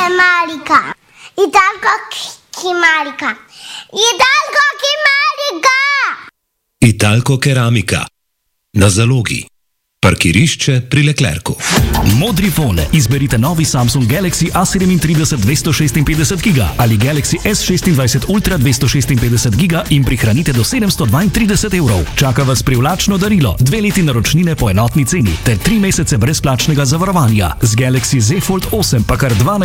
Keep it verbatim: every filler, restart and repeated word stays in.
kemalika. Italko kemalika. Italko kemalika. Italko keramika. Na zalogi. Parkirišče pri Leclercu. Modrifone. Izberite novi Samsung Galaxy A sedemintrideset dvesto šestinpetdeset giga ali Galaxy S šestindvajset Ultra dvesto šestinpetdeset giga in prihranite do sedemsto dvaintrideset evrov. Čaka vas privlačno darilo, dve leti naročnine po enotni ceni ter tri mesece brezplačnega zavarovanja. Z Galaxy Z Fold osem pa kar dvanajst